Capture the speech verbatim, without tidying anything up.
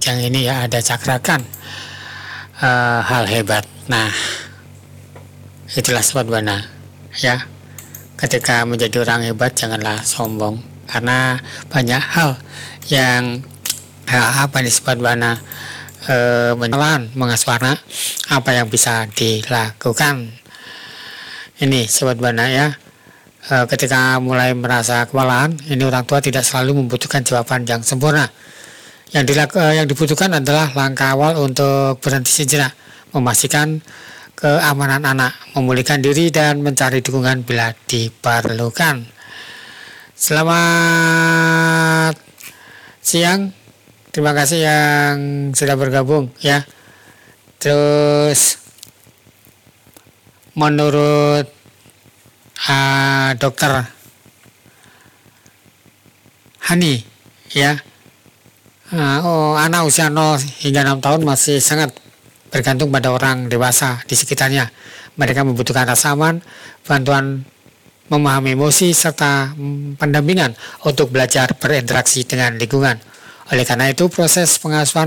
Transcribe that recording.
yang ini ya ada cakrakan, uh, hal hebat. Nah, itulah Sobat Buana ya. Ketika menjadi orang hebat janganlah sombong, karena banyak hal yang uh, apa nih Sobat Buana, uh, menyelan mengaswarna apa yang bisa dilakukan. Ini Sobat Buana ya. Uh, ketika mulai merasa kewalahan, ini orang tua tidak selalu membutuhkan jawaban yang sempurna. Yang, dilaku, yang dibutuhkan adalah langkah awal untuk berhenti sejenak, memastikan keamanan anak, memulihkan diri, dan mencari dukungan bila diperlukan. Selamat siang, terima kasih yang sudah bergabung ya. Terus menurut uh, dokter Hani ya, Nah, oh, anak usia nol hingga enam tahun masih sangat bergantung pada orang dewasa di sekitarnya. Mereka membutuhkan rasa aman, bantuan memahami emosi, serta pendampingan untuk belajar berinteraksi dengan lingkungan. Oleh karena itu, proses pengasuhan